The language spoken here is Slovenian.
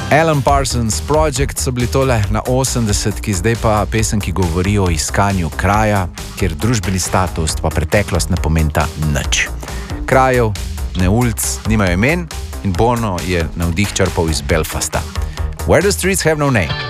Alan Parsons Project so bili tole na 80-ki, zdaj pa pesem, ki govori o iskanju kraja, kjer družbeni status pa preteklost ne pomenta nič. Krajev, ne ulic, nimajo imen in Bono je navdih črpal iz Belfasta. Where the streets have no name.